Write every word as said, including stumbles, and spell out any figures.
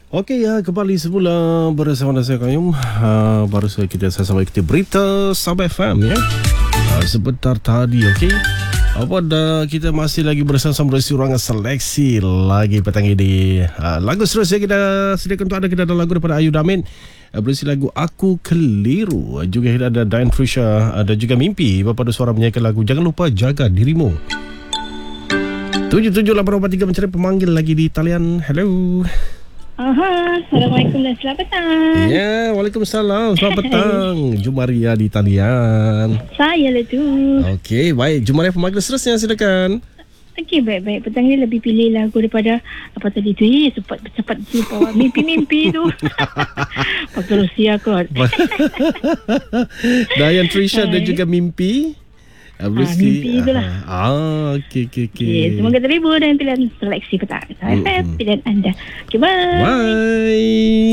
Okey, ya, kembali semula bersama saya Qayyum. Uh, baru saja kita sama kita berita Sabah F M ya. Uh, sebentar tadi, okey. Apa dah kita masih lagi bersama berisi ruangan seleksi lagi petang ini. Uh, lagu seterusnya kita sediakan untuk anda, kita ada lagu daripada Ayu Damin. Uh, berisi lagu Aku Keliru. Uh, juga kita ada Dian Trisha, ada juga Mimpi. Bapa suara menyanyikan lagu Jangan Lupa Jaga Dirimu. tujuh tujuh lapan empat tiga mencari pemanggil lagi di talian. Hello. Aha, Assalamualaikum dan selamat petang. Ya, Waalaikumsalam. Selamat petang. Jumaria di talian. Saya lah tu. Okey, baik. Jumaria pemanggil seterusnya, silakan. Okey, baik-baik. Petang ni lebih pilih lagu daripada apa tadi tu. Eh, cepat cepat lupa mimpi-mimpi tu. Pakai Rusia kot. Dian Trisha dan juga Mimpi. Ah, mimpi itulah. Ah, okey, okey, okey. Okay, semoga terhibur dan pilihan seleksi petang. Saya mm-hmm. pilihan anda. Okay, bye. Bye.